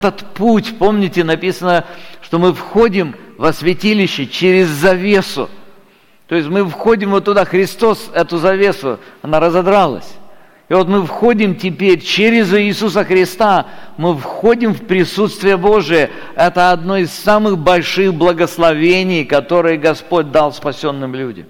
Этот путь, помните, написано, что мы входим во святилище через завесу. То есть мы входим вот туда, Христос, эту завесу, она разодралась. И вот мы входим теперь через Иисуса Христа, мы входим в присутствие Божие. Это одно из самых больших благословений, которые Господь дал спасенным людям.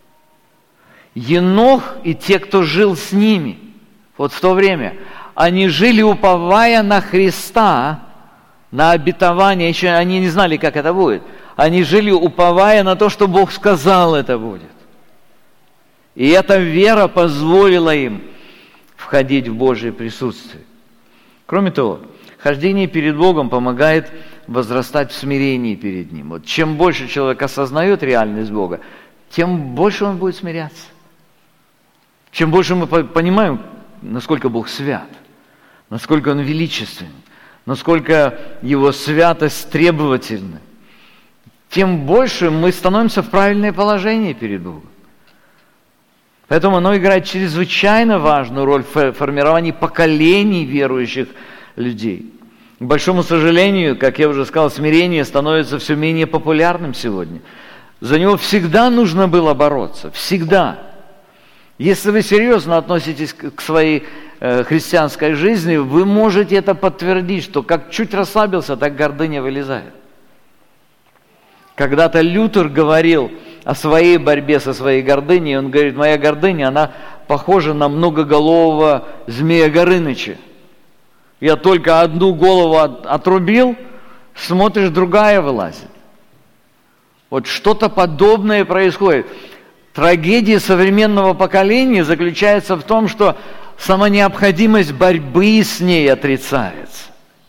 Енох и те, кто жил с ними, вот в то время, они жили, уповая на Христа, на обетование, еще они не знали, как это будет. Они жили, уповая на то, что Бог сказал, это будет. И эта вера позволила им входить в Божие присутствие. Кроме того, хождение перед Богом помогает возрастать в смирении перед Ним. Вот чем больше человек осознает реальность Бога, тем больше он будет смиряться. Чем больше мы понимаем, насколько Бог свят, насколько Он величественен, насколько Его святость требовательна, тем больше мы становимся в правильное положение перед Богом. Поэтому оно играет чрезвычайно важную роль в формировании поколений верующих людей. К большому сожалению, как я уже сказал, смирение становится все менее популярным сегодня. За него всегда нужно было бороться, всегда. Если вы серьезно относитесь к своей христианской жизни, вы можете это подтвердить, что как чуть расслабился, так гордыня вылезает. Когда-то Лютер говорил о своей борьбе со своей гордыней, он говорит, моя гордыня, она похожа на многоголового змея Горыныча. Я только одну голову отрубил, смотришь, другая вылазит. Вот что-то подобное происходит. Трагедия современного поколения заключается в том, что сама необходимость борьбы с ней отрицается.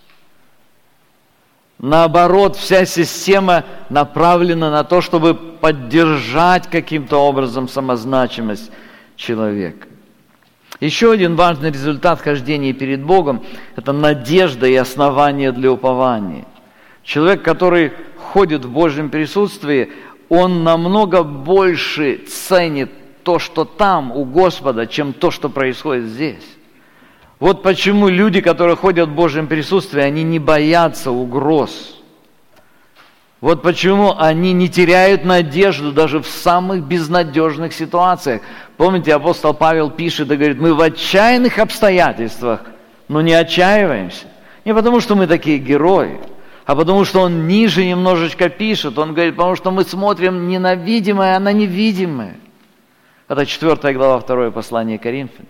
Наоборот, вся система направлена на то, чтобы поддержать каким-то образом самозначимость человека. Еще один важный результат хождения перед Богом – это надежда и основание для упования. Человек, который ходит в Божьем присутствии, он намного больше ценит то, что там у Господа, чем то, что происходит здесь. Вот почему люди, которые ходят в Божьем присутствии, они не боятся угроз. Вот почему они не теряют надежду даже в самых безнадежных ситуациях. Помните, апостол Павел пишет и говорит, мы в отчаянных обстоятельствах, но не отчаиваемся. Не потому, что мы такие герои, а потому, что он ниже немножечко пишет. Он говорит, потому что мы смотрим не на видимое, а на невидимое. Это 4 глава 2 послания Коринфянам.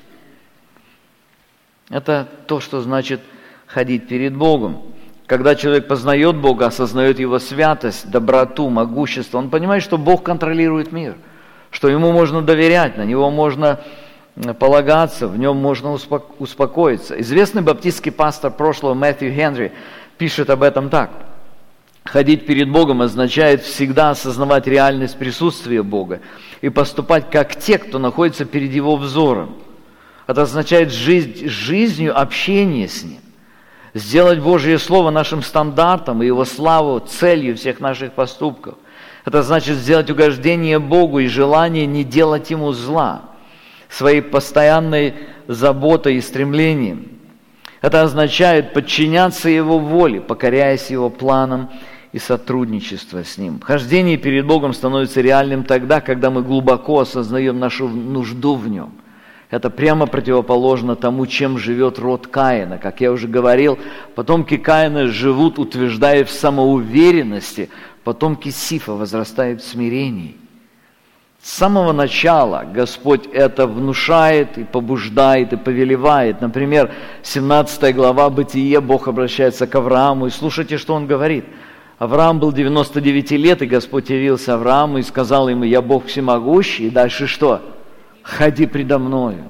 Это то, что значит ходить перед Богом. Когда человек познает Бога, осознает Его святость, доброту, могущество, он понимает, что Бог контролирует мир, что Ему можно доверять, на Него можно полагаться, в Нем можно успокоиться. Известный баптистский пастор прошлого Мэтью Генри пишет об этом так. Ходить перед Богом означает всегда осознавать реальность присутствия Бога и поступать как те, кто находится перед Его взором. Это означает жить жизнью общения с Ним. Сделать Божье Слово нашим стандартом и Его славу целью всех наших поступков. Это значит сделать угождение Богу и желание не делать Ему зла, своей постоянной заботой и стремлением. Это означает подчиняться Его воле, покоряясь Его планам и сотрудничество с Ним. Хождение перед Богом становится реальным тогда, когда мы глубоко осознаем нашу нужду в Нем. Это прямо противоположно тому, чем живет род Каина. Как я уже говорил, потомки Каина живут, утверждая в самоуверенности, потомки Сифа возрастают в смирении. С самого начала Господь это внушает и побуждает, и повелевает. Например, 17 глава Бытие, Бог обращается к Аврааму, и слушайте, что Он говорит. Авраам был 99 лет, и Господь явился Аврааму и сказал ему, я Бог всемогущий, и дальше что? Ходи предо мною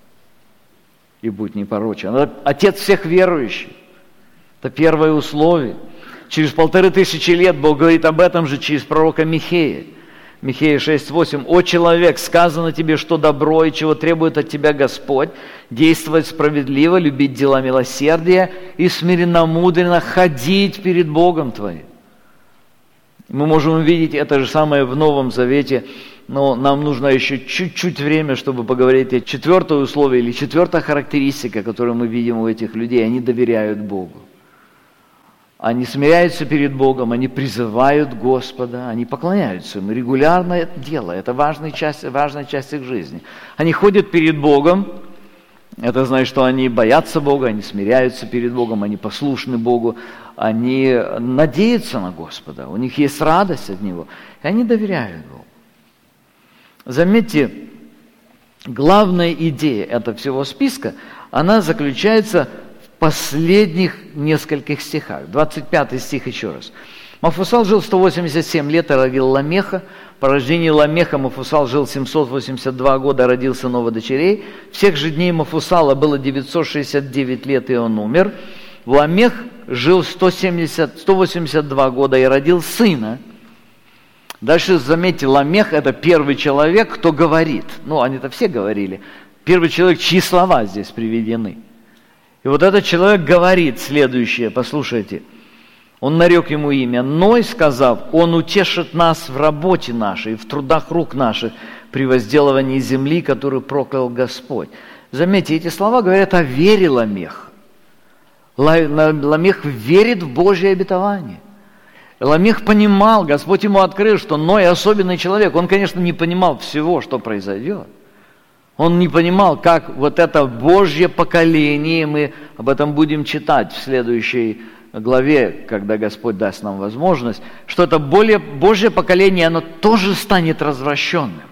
и будь непорочен. Он отец всех верующих. Это первое условие. Через 1500 лет Бог говорит об этом же через пророка Михея. Михея 6:8. «О человек, сказано тебе, что добро и чего требует от тебя Господь, действовать справедливо, любить дела милосердия и смиренно-мудренно ходить перед Богом твоим». Мы можем увидеть это же самое в Новом Завете, но нам нужно еще чуть-чуть время, чтобы поговорить о четвертое условие или четвертая характеристика, которую мы видим у этих людей. Они доверяют Богу. они смиряются перед Богом, они призывают Господа, они поклоняются Ему. Регулярно это дело, это важная часть их жизни. Они ходят перед Богом, это значит, что они боятся Бога, они смиряются перед Богом, они послушны Богу, они надеются на Господа, у них есть радость от Него, и они доверяют Богу. Заметьте, главная идея этого всего списка, она заключается в последних нескольких стихах. 25 стих еще раз. Мафусал жил 187 лет и родил Ламеха. По рождении Ламеха Мафусал жил 782 года, родил сынов и дочерей. Всех же дней Мафусала было 969 лет, и он умер. Ламех жил 182 года и родил сына. Дальше, заметьте, Ламех – это первый человек, кто говорит. Ну, они-то все говорили. Первый человек, чьи слова здесь приведены. И вот этот человек говорит следующее, послушайте. Он нарек ему имя Ной, сказав: «Он утешит нас в работе нашей, в трудах рук наших, при возделывании земли, которую проклял Господь». Заметьте, эти слова говорят о вере Ламеха. Ламех верит в Божье обетование. Ламех понимал, Господь ему открыл, что Ной особенный человек. Он, конечно, не понимал всего, что произойдет. Он не понимал, как вот это Божье поколение, мы об этом будем читать в следующей главе, когда Господь даст нам возможность, что это Божье поколение, оно тоже станет развращенным.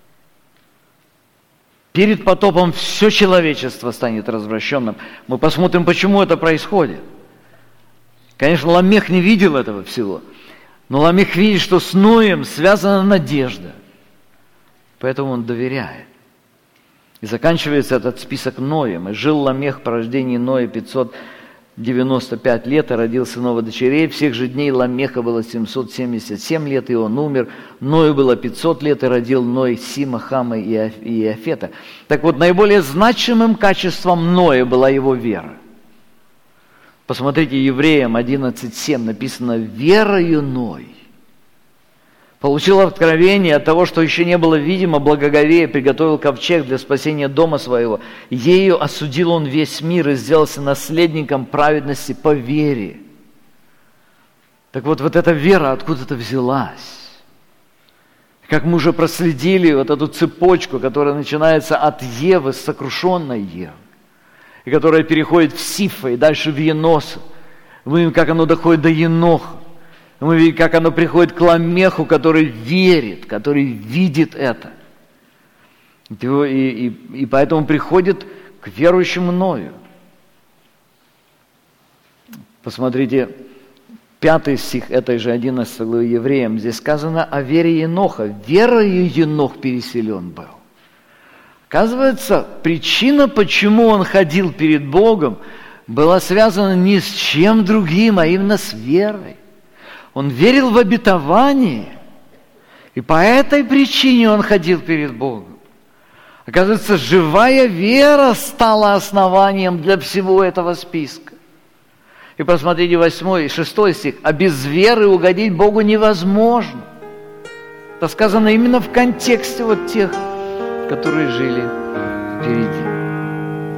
Перед потопом все человечество станет развращенным. Мы посмотрим, почему это происходит. Конечно, Ламех не видел этого всего, но Ламех видит, что с Ноем связана надежда. Поэтому он доверяет. И заканчивается этот список Ноем. «И жил Ламех по рождении Ноя 595 лет, и родил сынов и дочерей. Всех же дней Ламеха было 777 лет, и он умер. Ною было 500 лет, и родил Ной Сима, Хама и Иафета». Так вот, наиболее значимым качеством Ноя была его вера. Посмотрите, Евреям 11:7 написано: «Верою Ной получил откровение от того, что еще не было видимо, благоговея, приготовил ковчег для спасения дома своего. Ею осудил он весь мир и сделался наследником праведности по вере». Так вот эта вера откуда-то взялась. Как мы уже проследили вот эту цепочку, которая начинается от Евы, сокрушенной Евы, и которая переходит в Сифа и дальше в Еноса. Мы видим, как оно доходит до Еноха. Мы видим, как оно приходит к Ламеху, который верит, который видит это. И поэтому приходит к верующему Ною. Посмотрите, 5 стих этой же 11 главы Евреям. Здесь сказано о вере Еноха. Верою Енох переселен был. Оказывается, причина, почему он ходил перед Богом, была связана не с чем другим, а именно с верой. Он верил в обетование, и по этой причине он ходил перед Богом. Оказывается, живая вера стала основанием для всего этого списка. И посмотрите 8 и 6 стих. «А без веры угодить Богу невозможно». Это сказано именно в контексте вот тех, которые жили впереди.